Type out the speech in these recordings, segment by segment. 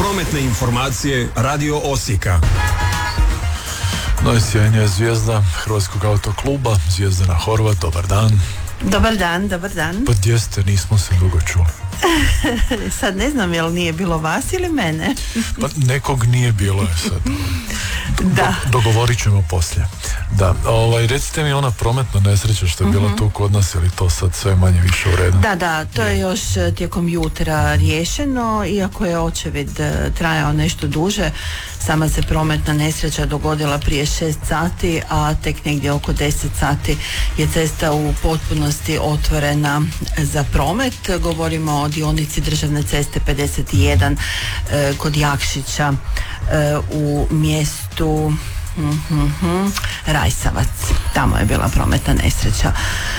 Prometne informacije Radio Osijeka. Najsjajnija zvijezda Hrvatskog autokluba, Zvjezdana Horvat, dobar dan. Dobar dan, dobar dan. Pa gdje ste, nismo se dugo čuli. Sad ne znam je li nije bilo vas ili mene. Pa nekog nije bilo je sad. Da. Dogovorit ćemo poslije. Da, recite mi ona prometna nesreća što je bila tu kod nas, ili to sad sve manje više u redu? Da, to je još tijekom jutra riješeno, iako je očevid trajao nešto duže. Sama se prometna nesreća dogodila prije 6 sati, a tek negdje oko 10 sati je cesta u potpunosti otvorena za promet. Govorimo o dionici državne ceste 51 kod Jakšića u mjestu Rajsavac. Tamo je bila prometna nesreća.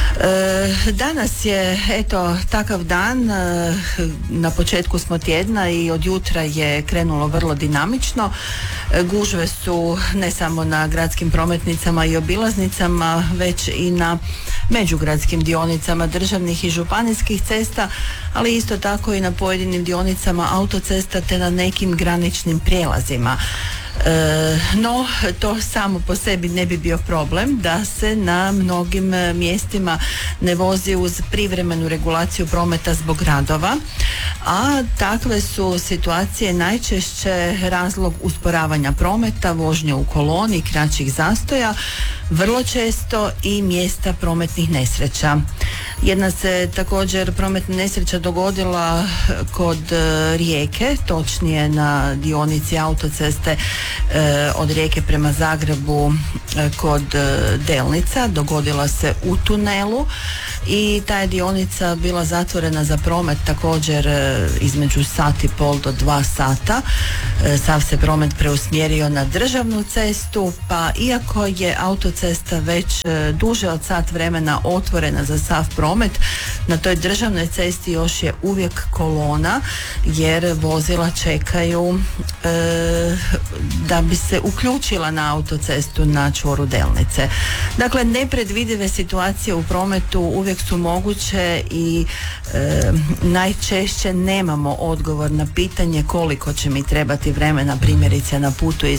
Danas je takav dan, na početku smo tjedna i od jutra je krenulo vrlo dinamično. Gužve su ne samo na gradskim prometnicama i obilaznicama, već i na međugradskim dionicama državnih i županijskih cesta, ali isto tako i na pojedinim dionicama autocesta te na nekim graničnim prijelazima. No, to samo po sebi ne bi bio problem da se na mnogim mjestima ne vozi uz privremenu regulaciju prometa zbog radova, a takve su situacije najčešće razlog usporavanja prometa, vožnje u koloni, kraćih zastoja, vrlo često i mjesta prometnih nesreća. Jedna se također prometna nesreća dogodila kod Rijeke, točnije na dionici autoceste od Rijeke prema Zagrebu kod Delnica. Dogodila se u tunelu i ta je dionica bila zatvorena za promet također između sat i pol do 2 sata. Sav se promet preusmjerio na državnu cestu, pa iako je autocesta već duže od sat vremena otvorena za sav promet, na toj državnoj cesti još je uvijek kolona, jer vozila čekaju da bi se uključila na autocestu na čvoru Delnice. Dakle, nepredvidive situacije u prometu uvijek su moguće i najčešće nemamo odgovor na pitanje koliko će mi trebati vremena, primjerice na putu iz